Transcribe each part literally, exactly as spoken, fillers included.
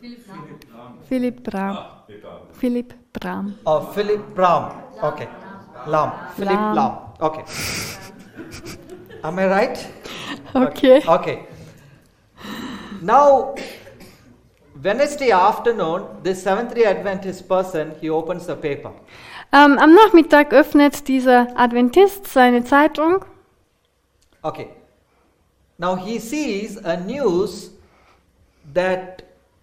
Philipp Brahm. Philipp Brahm. Oh, Philipp Brahm. Okay. Lam. Philipp Lam. Lam. Okay. Am I right? Okay. Okay. Now, Wednesday afternoon, this Seventh-day Adventist person, he opens the paper. Ähm, am Nachmittag öffnet dieser Adventist seine Zeitung. Okay. Now he sees a news that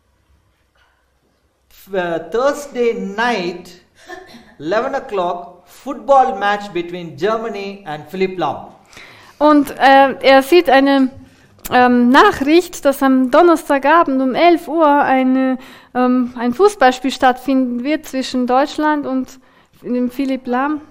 uh, Thursday night, eleven o'clock, football match between Germany and Philipp Lahm. Und äh, er sieht eine ähm, Nachricht, dass am Donnerstagabend um elf Uhr eine, ähm, ein Fußballspiel stattfinden wird zwischen Deutschland und dem Philipp Lahm.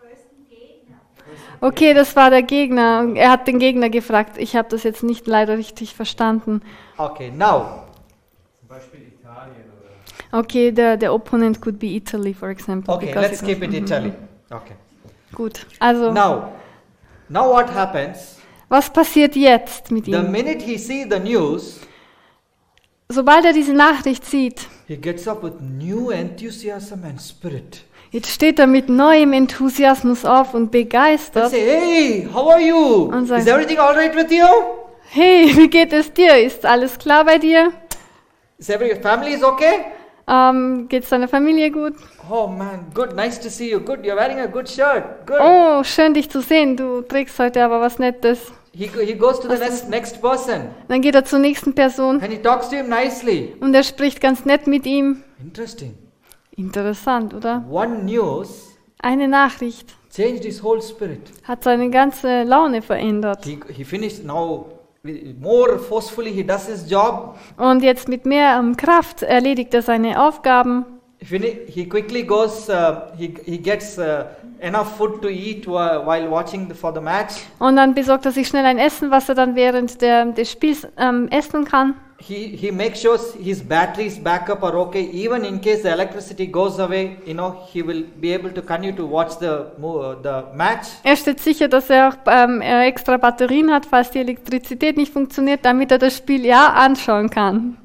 Okay, das war der Gegner. Er hat den Gegner gefragt. Ich habe das jetzt nicht leider richtig verstanden. Okay, now. Zum Beispiel Italien oder. Okay, the, the opponent could be Italy, for example. Okay, because let's it keep was- it Italy. Okay. Gut, also Now, now what happens? was passiert jetzt mit The ihm? minute he sees the news, Sobald er diese Nachricht sieht, he gets up with new enthusiasm and spirit. jetzt steht er mit neuem Enthusiasmus auf und And begeistert. say, hey, how are you? Und sagt- Is everything all right with you? Hey, wie geht es dir? Ist alles klar bei dir? Is every family is okay? Ähm, geht es deiner Familie gut? Oh man, good, nice to see you. Good, you're wearing a good shirt. Good. Oh, schön dich zu sehen. Du trägst heute aber was Nettes. He, go- he goes to the next, next person Dann geht er zur nächsten Person and he talks to him nicely. und er spricht ganz nett mit ihm. Interesting. Interessant, oder? One news Eine Nachricht changed his whole spirit. hat seine ganze Laune verändert. He, he finished now more forcefully, he does his job. Und jetzt mit mehr ähm, Kraft erledigt er seine Aufgaben. Fini- He quickly goes, uh, he, he gets uh, enough food to eat whi- while watching the, for the match. Und dann besorgt er sich schnell ein Essen, was er dann während der, des Spiels ähm, essen kann. He, he makes sure his batteries backup are okay. Even in case the electricity goes away, you know, he will be able to continue to watch the, mo- the match. Er stellt sicher, dass er auch ähm, er extra Batterien hat, falls die Elektrizität nicht funktioniert, damit er das Spiel ja anschauen kann.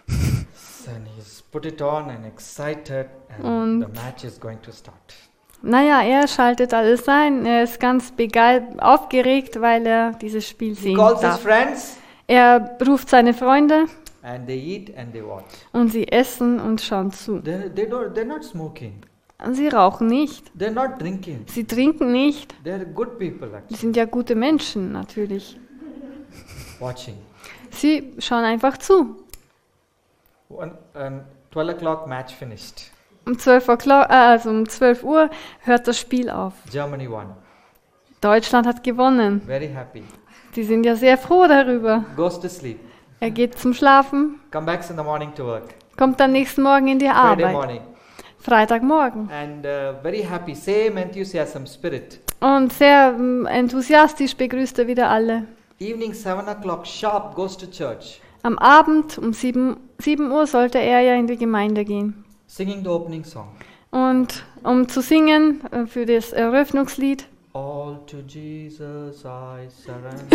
And he's put it on and excited and Und- the match is going to start. Naja, er schaltet alles ein. Er ist ganz begeistert, aufgeregt, weil er dieses Spiel He sehen calls his darf. friends Er ruft seine Freunde and they eat and they watch. und sie essen und schauen zu. They, they don't, they're not smoking. Und sie rauchen nicht. They're not drinking. Sie trinken nicht. They're good people Die actually. sind ja gute Menschen, natürlich. Watching. Sie schauen einfach zu. One, and twelve o'clock match finished. Um zwölf Uhr, klo- äh, also um zwölf Uhr hört das Spiel auf. Germany won. Deutschland hat gewonnen. Very happy. Die sind ja sehr froh darüber. Goes to sleep. Er geht zum Schlafen, Come back in the morning to work. kommt dann nächsten Morgen in die Friday Arbeit. morning. Freitagmorgen. And uh, very happy. Same enthusiasm, spirit. Und sehr mm, enthusiastisch begrüßt er wieder alle. Evening seven o'clock sharp goes to church. Am Abend um sieben Uhr sollte er ja in die Gemeinde gehen. Singing the opening song. Und um zu singen äh, für das Eröffnungslied, All to Jesus I surrender.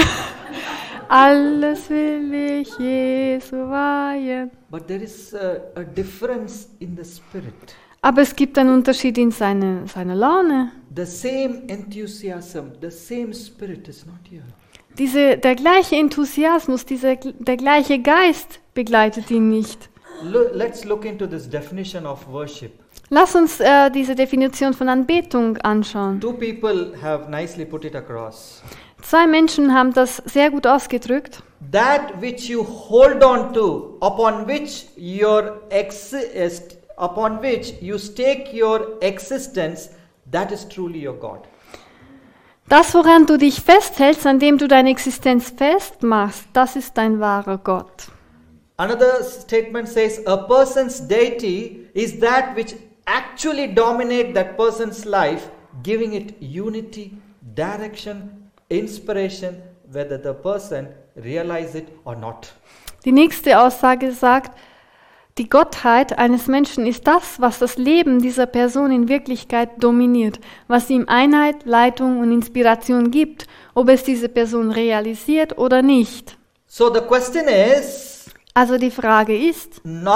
alles will ich Jesu weihen. But there is a, a difference in the spirit. Aber es gibt einen Unterschied in seine, seiner Laune. The same enthusiasm, the same spirit is not here. Diese, der gleiche Enthusiasmus, dieser, der gleiche Geist begleitet ihn nicht. Look, let's look into this definition of worship. Lass uns äh, diese Definition von Anbetung anschauen. Two people have nicely put it across. Zwei Menschen haben das sehr gut ausgedrückt. That which you hold on to, upon which your exist, upon which you stake your existence, that is truly your God. Das, woran du dich festhältst, an dem du deine Existenz festmachst, das ist dein wahrer Gott. Another statement says, a person's deity is that which actually dominate that person's life, giving it unity, direction, inspiration, whether the person realize it or not. Die nächste Aussage sagt, die Gottheit eines Menschen ist das, was das Leben dieser Person in Wirklichkeit dominiert, was ihm Einheit, Leitung und Inspiration gibt, ob es diese Person realisiert oder nicht. So the question is, Also die Frage ist, not